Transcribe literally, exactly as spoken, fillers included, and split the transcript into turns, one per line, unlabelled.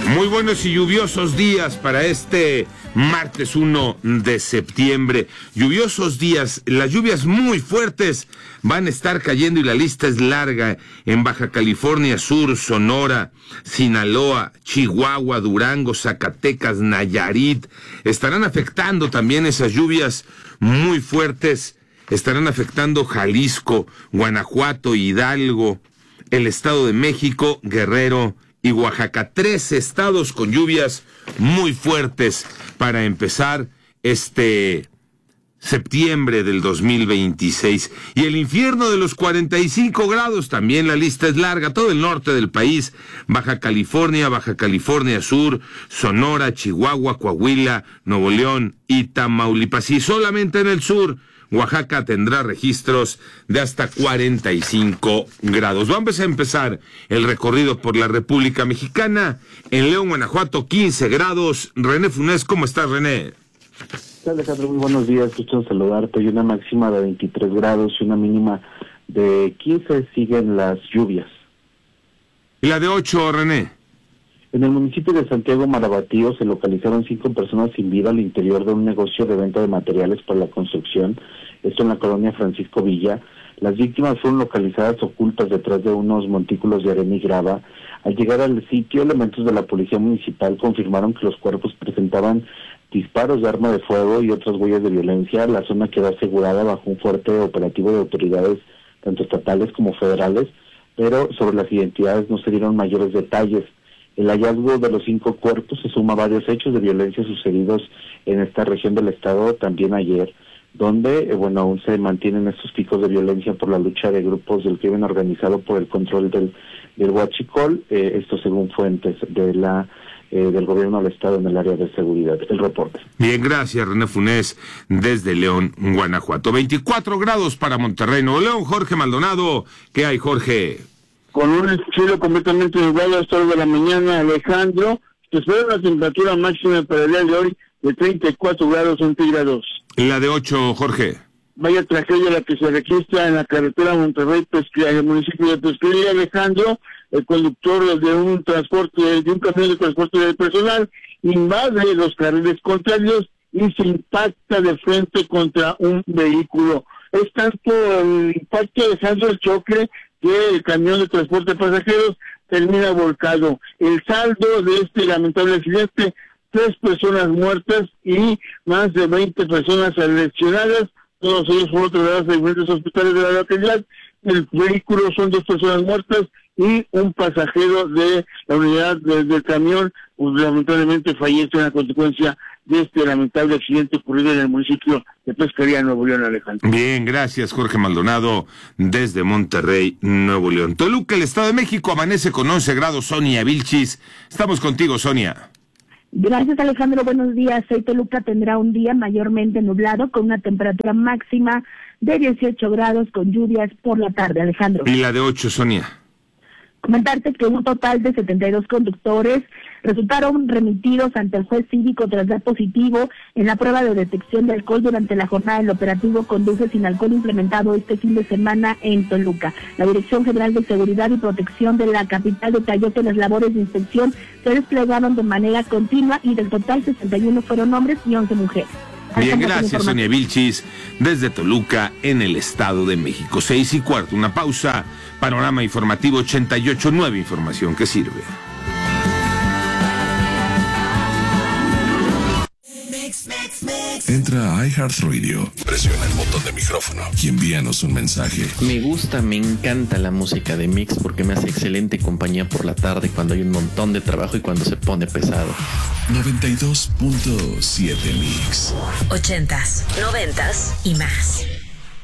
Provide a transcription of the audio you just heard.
Muy buenos y lluviosos días para este martes primero de septiembre. Lluviosos días, las lluvias muy fuertes van a estar cayendo y la lista es larga en Baja California Sur, Sonora, Sinaloa, Chihuahua, Durango, Zacatecas, Nayarit. Estarán afectando también esas lluvias muy fuertes, estarán afectando Jalisco, Guanajuato, Hidalgo, el Estado de México, Guerrero y Oaxaca. Tres estados con lluvias muy fuertes para empezar este septiembre del dos mil veintiséis. Y el infierno de los cuarenta y cinco grados, también la lista es larga. Todo el norte del país, Baja California, Baja California Sur, Sonora, Chihuahua, Coahuila, Nuevo León y Tamaulipas. Y solamente en el sur, Oaxaca tendrá registros de hasta cuarenta y cinco grados. Vamos a empezar el recorrido por la República Mexicana. En León, Guanajuato, quince grados. René Funes, ¿cómo estás, René?
Alejandro, muy buenos días. Gusto en saludarte. Hay una máxima de veintitrés grados y una mínima de quince. Siguen las lluvias.
¿Y la de ocho, René?
En el municipio de Santiago Marabatío se localizaron cinco personas sin vida al interior de un negocio de venta de materiales para la construcción, esto en la colonia Francisco Villa. Las víctimas fueron localizadas ocultas detrás de unos montículos de arena y grava. Al llegar al sitio, elementos de la policía municipal confirmaron que los cuerpos presentaban disparos de arma de fuego y otras huellas de violencia. La zona quedó asegurada bajo un fuerte operativo de autoridades tanto estatales como federales, pero sobre las identidades no se dieron mayores detalles. El hallazgo de los cinco cuerpos se suma a varios hechos de violencia sucedidos en esta región del estado también ayer, donde, eh, bueno, aún se mantienen estos picos de violencia por la lucha de grupos del crimen organizado por el control del, del huachicol, eh, esto según fuentes de la eh, del gobierno del estado en el área de seguridad. El reporte.
Bien, gracias, René Funes, desde León, Guanajuato. veinticuatro grados para Monterrey, Nuevo León. Jorge Maldonado, ¿qué hay, Jorge?
Con un cielo completamente nublado hasta hora de la mañana, Alejandro, se espera una temperatura máxima para el día de hoy de treinta y cuatro grados centígrados.
La de ocho, Jorge.
Vaya tragedia la que se registra en la carretera Monterrey-Pesquería, en el municipio de Pesquería, Alejandro. El conductor de un transporte, de un camión de transporte de personal, invade los carriles contrarios y se impacta de frente contra un vehículo. Es tanto el impacto, Alejandro, el choque, que el camión de transporte de pasajeros termina volcado. El saldo de este lamentable accidente, tres personas muertas y más de veinte personas lesionadas, todos ellos fueron trasladados a diferentes hospitales de la localidad. El vehículo son dos personas muertas y un pasajero de la unidad de, del camión, pues, lamentablemente fallece a consecuencia de este lamentable accidente ocurrido en el municipio de Pesquería, Nuevo León, Alejandro.
Bien, gracias, Jorge Maldonado, desde Monterrey, Nuevo León. Toluca, el Estado de México, amanece con once grados. Sonia Vilchis, estamos contigo, Sonia.
Gracias, Alejandro, buenos días. Hoy Toluca tendrá un día mayormente nublado con una temperatura máxima de dieciocho grados con lluvias por la tarde, Alejandro.
Y la de ocho, Sonia.
Comentarte que un total de setenta y dos conductores resultaron remitidos ante el juez cívico tras dar positivo en la prueba de detección de alcohol durante la jornada del operativo Conduce sin alcohol implementado este fin de semana en Toluca. La Dirección General de Seguridad y Protección de la capital detalló que las labores de inspección se desplegaron de manera continua y del total sesenta y uno fueron hombres y once mujeres.
Bien, gracias, Sonia Vilchis, desde Toluca, en el Estado de México. Seis y cuarto, una pausa. Panorama Informativo ochenta y ocho punto nueve, información que sirve.
Entra a iHeartRadio, presiona el botón de micrófono y envíanos un mensaje.
Me gusta, me encanta la música de Mix porque me hace excelente compañía por la tarde cuando hay un montón de trabajo y cuando se pone pesado.
noventa y dos punto siete Mix.
Ochentas, noventas y más.